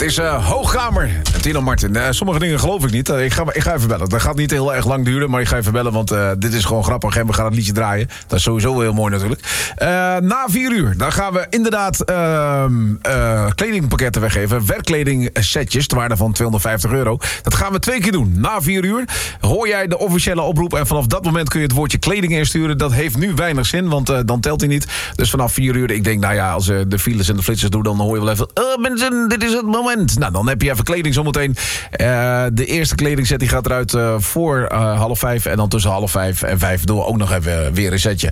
is Hoogkamer. Tino Martin. Sommige dingen geloof ik niet. Ik ga even bellen. Dat gaat niet heel erg lang duren, maar ik ga even bellen, want dit is gewoon grappig en we gaan het liedje draaien. Dat is sowieso wel heel mooi natuurlijk. Na 4 uur, dan gaan we inderdaad kledingpakketten weggeven. Werkkleding setjes, ter waarde van €250. Dat gaan we 2 keer doen. Na 4 uur hoor jij de officiële oproep en vanaf dat moment kun je het woordje kleding insturen. Dat heeft nu weinig zin, want dan telt hij niet. Dus vanaf 4 uur, ik denk, nou ja, als de files en de flitsers doen, dan hoor je wel even, mensen, dit is het moment. Nou, dan heb je even kleding zometeen. De eerste kledingset die gaat eruit voor 4:30 en dan tussen 4:30 en 5 doen we ook nog even weer een setje.